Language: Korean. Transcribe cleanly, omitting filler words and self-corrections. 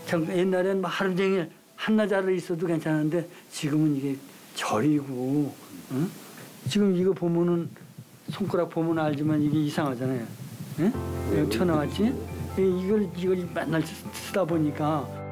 옛날엔 뭐 하루 종일 한나자로 있어도 괜찮은데 지금은 이게 저리고, 응? 지금 이거 보면은 손가락 보면 알지만 이게 이상하잖아요. 응? 여기 튀어나왔지? 이걸 맨날 쓰다 보니까